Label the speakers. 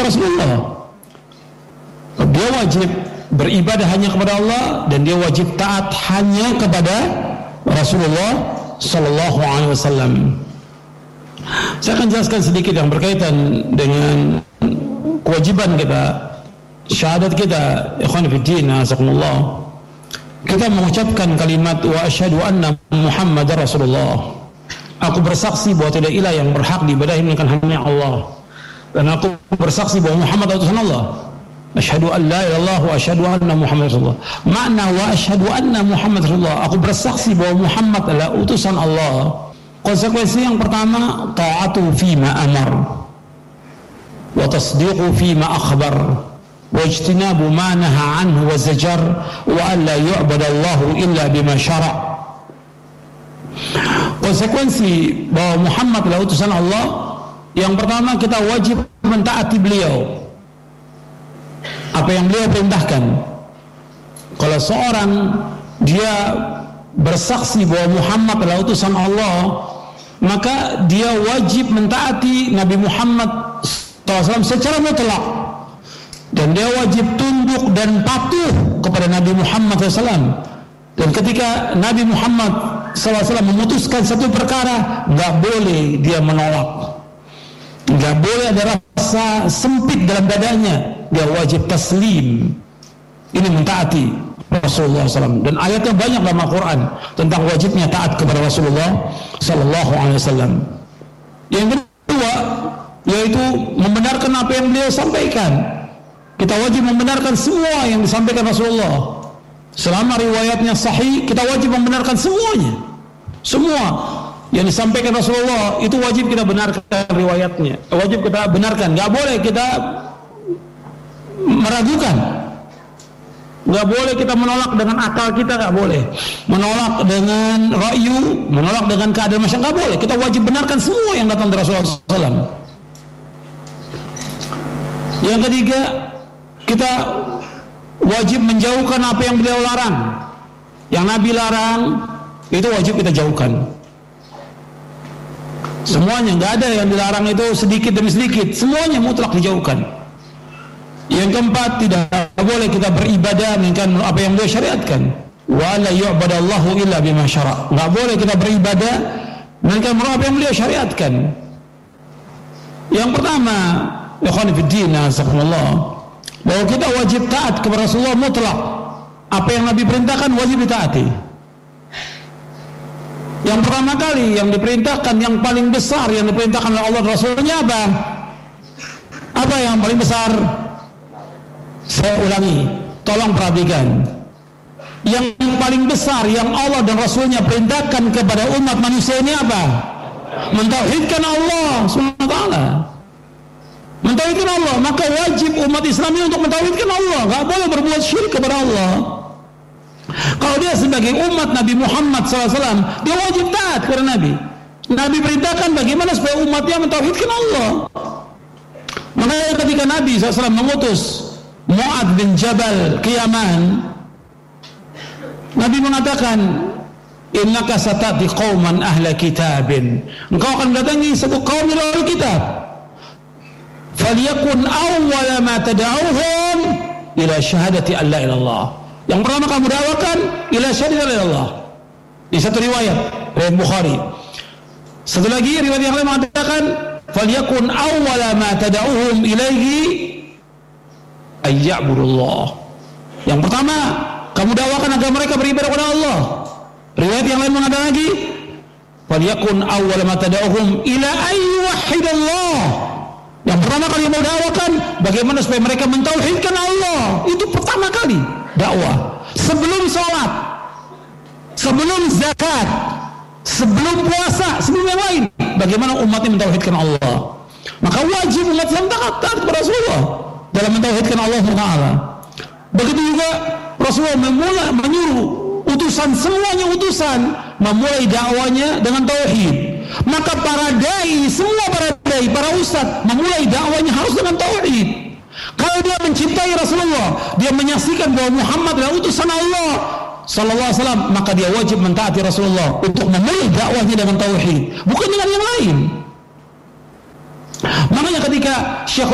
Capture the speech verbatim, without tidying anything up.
Speaker 1: Rasulullah. Dia wajib beribadah hanya kepada Allah dan dia wajib taat hanya kepada Rasulullah sallallahu alaihi wasallam. Saya akan jelaskan sedikit yang berkaitan dengan kewajiban kita, syahadat kita, ikhwan fillah, azakumullah. Kita mengucapkan kalimat wa asyhadu anna Muhammadar Rasulullah. Aku bersaksi bahwa tidak ilah yang berhak diibadahi melainkan hanya Allah. Dan aku bersaksi bahwa Muhammad adalah utusan Allah. Asyhadu an la ilaha illallah wa asyhadu anna Muhammadar Rasulullah. Makna wa asyhadu anna Muhammadar Rasulullah, aku bersaksi bahwa Muhammad adalah utusan Allah. Konsekuensi yang pertama, ta'atu fima amar wa tasdiqu fima akhbar wa ijtinabu ma naha anhu wa zajar wa an la yu'badallahu illa bima syara'. Konsekuensi bahwa Muhammad adalah utusan Allah, yang pertama kita wajib mentaati beliau, apa yang beliau perintahkan. Kalau seorang dia bersaksi bahwa Muhammad adalah utusan Allah, maka dia wajib mentaati Nabi Muhammad shallallahu alaihi wasallam secara mutlak, dan dia wajib tunduk dan patuh kepada Nabi Muhammad shallallahu alaihi wasallam. Dan ketika Nabi Muhammad shallallahu alaihi wasallam memutuskan satu perkara, nggak boleh dia menolak, nggak boleh ada rasa sempit dalam dadanya, dia wajib taslim. Ini mentaati Rasulullah shallallahu alaihi wasallam, dan ayatnya banyak dalam Al-Quran tentang wajibnya taat kepada Rasulullah shallallahu alaihi wasallam. Yang kedua yaitu membenarkan apa yang beliau sampaikan. Kita wajib membenarkan semua yang disampaikan Rasulullah. Selama riwayatnya sahih, kita wajib membenarkan semuanya. Semua yang disampaikan Rasulullah itu wajib kita benarkan riwayatnya, wajib kita benarkan. Gak boleh kita meragukan, gak boleh kita menolak dengan akal kita, gak boleh menolak dengan ra'yu, menolak dengan keadaan masyarakat, gak boleh. Kita wajib benarkan semua yang datang dari Rasulullah shallallahu alaihi wasallam. Yang ketiga, kita wajib menjauhkan apa yang beliau larang. Yang Nabi larang itu wajib kita jauhkan semuanya, nggak ada yang dilarang itu sedikit demi sedikit, semuanya mutlak dijauhkan. Yang keempat, tidak boleh kita beribadah melainkan apa yang beliau syariatkan. Wa la yu'badallahu illa bima syara'. Nggak boleh kita beribadah melainkan apa yang beliau syariatkan. Yang pertama, ikhwan fillah, azakumullah, bahwa kita wajib taat kepada Rasulullah mutlak. Apa yang Nabi perintahkan wajib ditaati. Yang pertama kali yang diperintahkan, yang paling besar yang diperintahkan oleh Allah Rasulnya apa? Apa yang paling besar? Saya ulangi, tolong perhatikan. Yang paling besar yang Allah dan Rasulnya perintahkan kepada umat manusia ini apa? Mentauhidkan Allah subhanahu wa taala. Mentauhidkan Allah, maka wajib umat Islam ini untuk mentauhidkan Allah. Gak boleh berbuat syirik kepada Allah. Kalau dia sebagai umat Nabi Muhammad shallallahu alaihi wasallam, dia wajib taat kepada Nabi. Nabi perintahkan bagaimana supaya umatnya mentauhidkan Allah. Makanya ketika Nabi shallallahu alaihi wasallam mengutus Mu'adz bin Jabal ke Yaman, Nabi mengatakan, innaka satati qauman ahla kitabin, engkau akan mendatangi satu kaum yang ahli kitab, falyakun awwala ma tad'uhum ila syahadati an la ilaha illallah. Yang pertama kamu dakwakan ila syahadati la ilaha illallah. Di satu riwayat, riwayat Bukhari. Satu lagi riwayat yang lain mengatakan, falyakun awwala ma tad'uhum ilaihi ayya'budullah. Yang pertama kamu dakwakan agar mereka beribadah kepada Allah. Riwayat yang lain mengatakan lagi, falyakun awwala ma tad'uhum ila ayyuhidallah. Yang pertama kali mau dakwakan bagaimana supaya mereka mentauhidkan Allah. Itu pertama kali dakwah. Sebelum sholat, sebelum zakat, sebelum puasa, sebelum yang lain, bagaimana umatnya mentauhidkan Allah. Maka wajib umat Islam taat kepada Rasulullah dalam mentauhidkan Allah Taala. Begitu juga Rasulullah memulai menyuruh utusan, semuanya utusan memulai dakwanya dengan tauhid. Maka para dai, semua para dai, para ustadz memulai dakwanya harus dengan tauhid. Kalau dia mencintai Rasulullah, dia menyaksikan bahwa Muhammad adalah utusan Allah sallallahu alaihi wasallam, maka dia wajib mentaati Rasulullah untuk memulai dakwahnya dengan tauhid, bukan dengan yang lain. Makanya ketika Syekh